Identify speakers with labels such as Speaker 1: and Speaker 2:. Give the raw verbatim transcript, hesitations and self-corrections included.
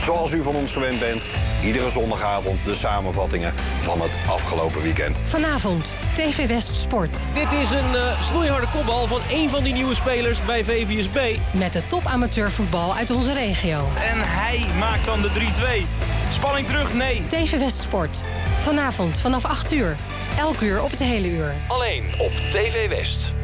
Speaker 1: zoals u van ons gewend bent, iedere zondagavond de samenvattingen van het afgelopen weekend.
Speaker 2: Vanavond, T V West Sport.
Speaker 3: Dit is een uh, snoeiharde kopbal van één van die nieuwe spelers bij V V S B.
Speaker 2: Met de top amateurvoetbal uit onze regio.
Speaker 4: En hij maakt dan de drie twee. Spanning terug, nee.
Speaker 2: T V West Sport. Vanavond vanaf acht uur. Elk uur op het hele uur.
Speaker 5: Alleen op T V West.